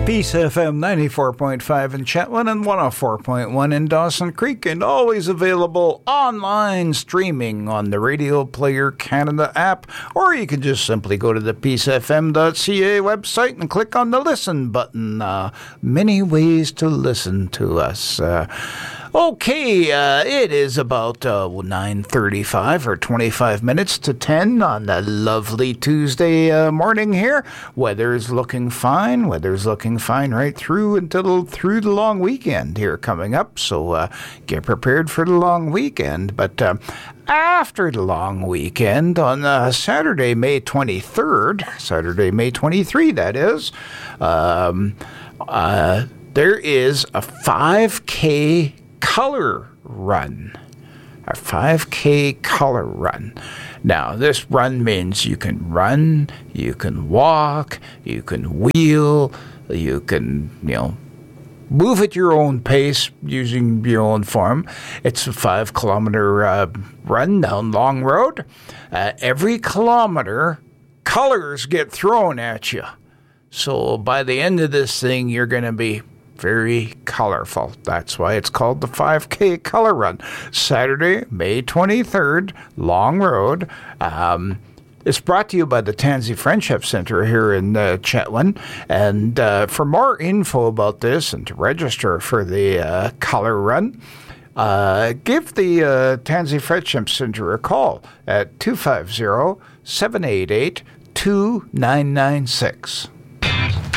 Peace FM 94.5 in Chetwynd and 104.1 in Dawson Creek, and always available online streaming on the Radio Player Canada app, or you can just simply go to the peacefm.ca website and click on the listen button. Many ways to listen to us. It is about 9:35 or 25 minutes to 10 on a lovely Tuesday morning here. Weather's looking fine. Right through the long weekend here coming up. So get prepared for the long weekend. But after the long weekend on Saturday, May 23, that is, there is a 5K color run. A 5K color run. Now, this run means you can run, you can walk, you can wheel, you can, move at your own pace using your own form. It's a 5-kilometer run down Long Road. Every kilometer, colors get thrown at you. So by the end of this thing, you're going to be very colorful. That's why it's called the 5K Color Run. Saturday, May 23rd, Long Road. It's brought to you by the Tansey Friendship Centre here in Chetwynd. And for more info about this and to register for the Color Run, give the Tansey Friendship Centre a call at 250-788-2996.